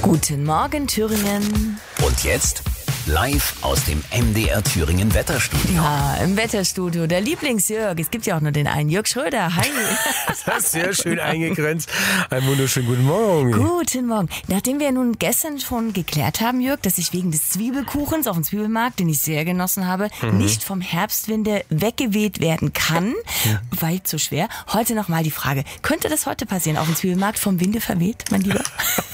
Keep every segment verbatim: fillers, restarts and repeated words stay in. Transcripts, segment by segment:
Guten Morgen, Thüringen. Und jetzt live aus dem M D R Thüringen Wetterstudio. Ja, im Wetterstudio, der Lieblingsjörg. Es gibt ja auch nur den einen, Jörg Schröder. Hi. Das hast du sehr schön eingegrenzt. Einen wunderschönen guten Morgen. Guten Morgen. Nachdem wir nun gestern schon geklärt haben, Jörg, dass ich wegen des Zwiebelkuchens auf dem Zwiebelmarkt, den ich sehr genossen habe, mhm. nicht vom Herbstwinde weggeweht werden kann, ja. weil zu schwer. Heute nochmal die Frage, könnte das heute passieren auf dem Zwiebelmarkt, vom Winde verweht, mein Lieber?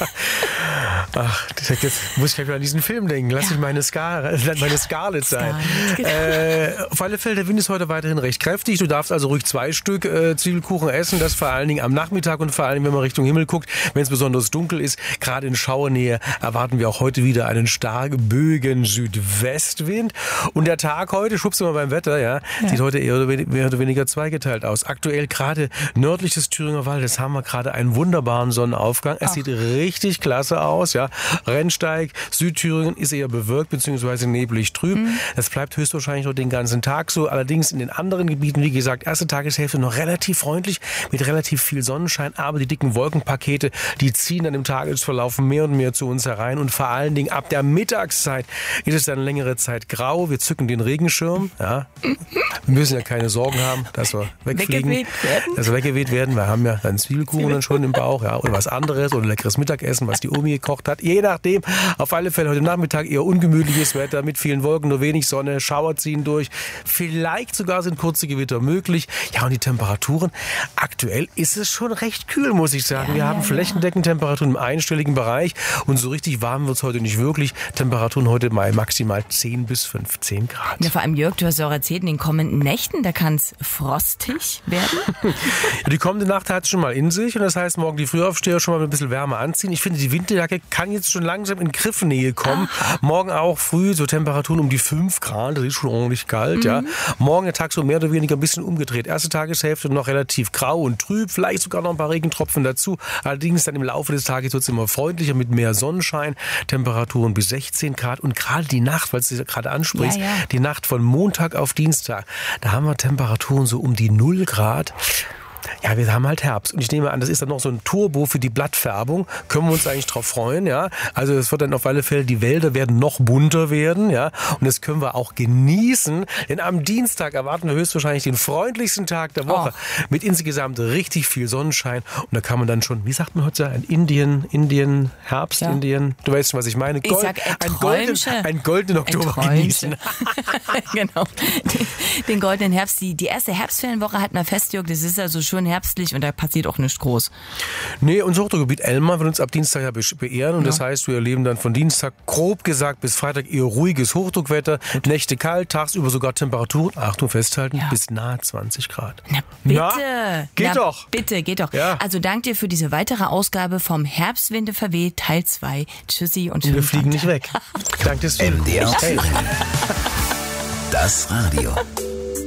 Ach, jetzt muss ich gleich an diesen Film denken. Lass ja. mich meine, Scar meine Scarlett sein. Scarlett, genau. äh, auf alle Fälle, der Wind ist heute weiterhin recht kräftig. Du darfst also ruhig zwei Stück äh, Zwiebelkuchen essen. Das vor allen Dingen am Nachmittag und vor allen Dingen, wenn man Richtung Himmel guckt, wenn es besonders dunkel ist. Gerade in Schauernähe erwarten wir auch heute wieder einen starken Bögen Südwestwind. Und der Tag heute, schubst du mal beim Wetter, ja, ja. sieht heute eher oder weniger zweigeteilt aus. Aktuell gerade nördlich des Thüringer Waldes haben wir gerade einen wunderbaren Sonnenaufgang. Es Ach. sieht richtig klasse aus. Ja. Rennsteig, Südthüringen ist eher bewölkt bzw. neblig trüb. Mhm. Das bleibt höchstwahrscheinlich noch den ganzen Tag so. Allerdings in den anderen Gebieten, wie gesagt, erste Tageshälfte noch relativ freundlich mit relativ viel Sonnenschein. Aber die dicken Wolkenpakete, die ziehen dann im Tagesverlauf mehr und mehr zu uns herein. Und vor allen Dingen ab der Mittagszeit ist es dann längere Zeit grau. Wir zücken den Regenschirm. Ja. Wir müssen ja keine Sorgen haben, dass wir wegfliegen, weggeweht werden. dass wir weggeweht werden. Wir haben ja dann Zwiebelkuchen dann schon im Bauch, ja, oder was anderes oder leckeres Mittagessen, was die Omi gekocht hat. Je nachdem. Auf alle Fälle heute Nachmittag eher ungemütliches Wetter mit vielen Wolken, nur wenig Sonne, Schauer ziehen durch. Vielleicht sogar sind kurze Gewitter möglich. Ja, und die Temperaturen. Aktuell ist es schon recht kühl, muss ich sagen. Ja, wir ja, haben flächendeckend Temperaturen im einstelligen Bereich und so richtig warm wird es heute nicht wirklich. Temperaturen heute mal maximal zehn bis fünfzehn Grad. Ja, vor allem, Jörg, du hast ja auch erzählt, in den kommenden Nächten, da kann es frostig werden. Die kommende Nacht hat es schon mal in sich und das heißt, morgen die Frühaufsteher schon mal ein bisschen wärmer anziehen. Ich finde, die Winterjacke kann jetzt schon langsam in Griffnähe kommen. Aha. Morgen auch früh so Temperaturen um die fünf Grad, das ist schon ordentlich kalt. Mhm. Ja. Morgen der Tag so mehr oder weniger ein bisschen umgedreht. Erste Tageshälfte noch relativ grau und trüb, vielleicht sogar noch ein paar Regentropfen dazu. Allerdings dann im Laufe des Tages wird es immer freundlicher mit mehr Sonnenschein. Temperaturen bis sechzehn Grad und gerade die Nacht, weil du es gerade ansprichst, ja, ja. die Nacht von Montag auf Dienstag, da haben wir Temperaturen so um die null Grad. Ja, wir haben halt Herbst. Und ich nehme an, das ist dann noch so ein Turbo für die Blattfärbung. Können wir uns eigentlich drauf freuen, ja. Also es wird dann auf alle Fälle, die Wälder werden noch bunter werden, ja. Und das können wir auch genießen. Denn am Dienstag erwarten wir höchstwahrscheinlich den freundlichsten Tag der Woche. Oh. Mit insgesamt richtig viel Sonnenschein. Und da kann man dann schon, wie sagt man heute, ein Indien, Indien, Herbst, ja. Indien. Du weißt schon, was ich meine. Ich Gold, sag, ein, ein, golden, ein goldenen Oktober genießen. Genau. Den, den goldenen Herbst. Die, die erste Herbstferienwoche hat man fest, Jörg. Das ist ja so schön herbstlich und da passiert auch nichts groß. Nee, unser Hochdruckgebiet Elmar wird uns ab Dienstag ja beehren und ja. das heißt, wir erleben dann von Dienstag grob gesagt bis Freitag eher ruhiges Hochdruckwetter, Gut. Nächte kalt, tagsüber sogar Temperaturen, Achtung festhalten, ja. bis nahe zwanzig Grad. Na bitte. Na, geht Na, doch. Bitte, geht doch. Ja. Also danke dir für diese weitere Ausgabe vom Herbstwinde verweht, Teil zwei. Tschüssi und schönen Wir fliegen Tag. nicht weg. Danke fürs M D R Thüringen. Das Radio.